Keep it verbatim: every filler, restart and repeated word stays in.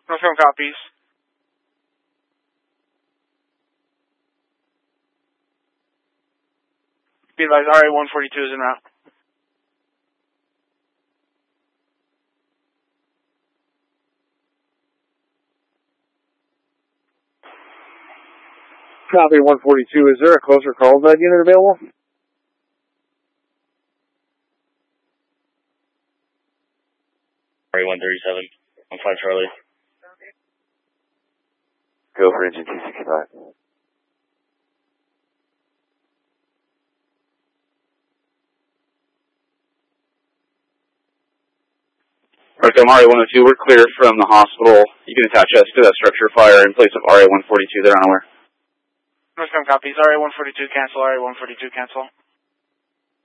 Northbound copies. Be advised, R A one forty-two is en route. Copy one forty-two. Is there a closer Carlsbad unit available? R A one thirty-seven. On five Charlie. Go for engine two sixty-five. Rectum R A one oh two, we're clear from the hospital. You can attach us to that structure fire in place of R A one forty-two. They're unaware. Northbound copies. R A one forty-two cancel. R A one forty-two cancel.